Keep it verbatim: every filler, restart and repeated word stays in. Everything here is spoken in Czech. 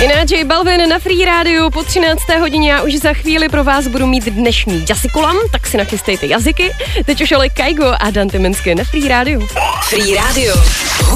Jinak J Balvin na Free Rádiu po třinácté hodině. Já už za chvíli pro vás budu mít dnešní jazykulam, tak si nachystejte jazyky. Teď už ale Kaigo a Dante Menské na Free Rádiu. Free Rádio.